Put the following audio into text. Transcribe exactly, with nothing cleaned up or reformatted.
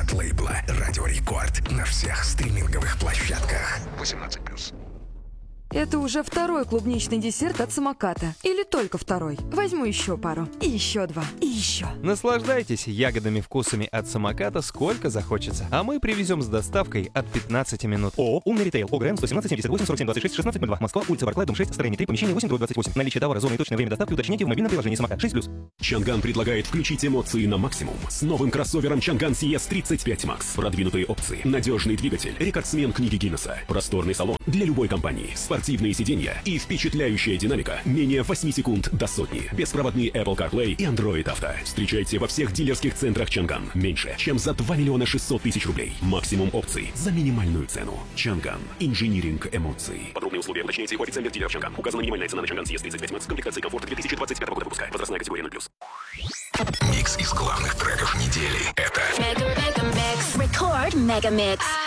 от лейбла «Радио Рекорд» на всех стриминговых площадках. восемнадцать плюс. Это уже второй клубничный десерт от самоката. Или только второй. Возьму еще пару. И еще два. И еще. Наслаждайтесь ягодными вкусами от самоката сколько захочется. А мы привезем с доставкой от пятнадцати минут. ООО «Умный ритейл». ОГРН сто семнадцать семьдесят восемь сорок семь двадцать шесть шестнадцать ноль два. Москва, улица Барклай, дом шесть, строение три, помещение восемь двадцать восемь. Наличие товара, зона и точное время доставки уточните в мобильном приложении самокат. шесть плюс. Чанган предлагает включить эмоции на максимум. С новым кроссовером Чанган си эс тридцать пять макс. Продвинутые опции, надежный двигатель, рекордсмен книги Гиннесса, просторный салон для любой компании, спортивные сиденья и впечатляющая динамика. Менее восьми секунд до сотни. Беспроводные Apple CarPlay и Android Auto. Встречайте во всех дилерских центрах Чанган. Меньше, чем за два миллиона шестьсот тысяч рублей. Максимум опций за минимальную цену. Чанган. Инжиниринг эмоций. Подробные условия уточняйте у официальных дилеров Чанган. Указана минимальная цена на Чанган си эс тридцать пять макс. Комплектация комфорта две тысячи двадцать пятого года выпуска. Возрастная категория ноль плюс. Микс из главных треков недели. Это Mega, mega mix. Record mega mix.